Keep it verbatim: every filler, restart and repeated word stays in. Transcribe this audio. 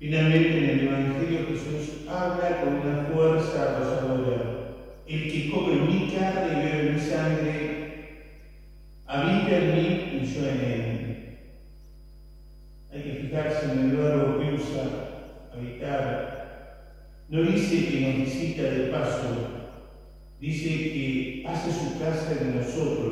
Finalmente, en el Evangelio Jesús habla con una fuerza arrolladora. El que come mi carne y bebe mi sangre, habita en mí y yo en él. Hay que fijarse en el verbo que usa, habitar. No dice que nos visita de paso, dice que hace su casa en nosotros,